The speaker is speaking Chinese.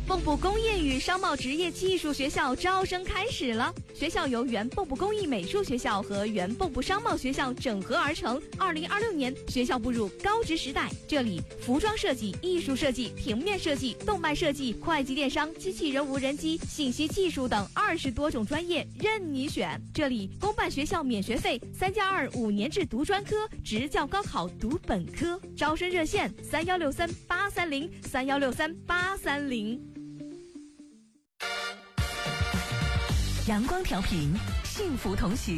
蚌埠工业与商贸职业技术学校招生开始了。学校由原蚌埠工艺美术学校和原蚌埠商贸学校整合而成。2026年，学校步入高职时代，这里服装设计、艺术设计、平面设计、动漫设计、会计电商、机器人无人机、信息技术等20多种专业任你选。这里公办学校免学费，3+2 5年制读专科，职教高考读本科。招生热线3163-830，3163-830。 阳光调频，幸福同行。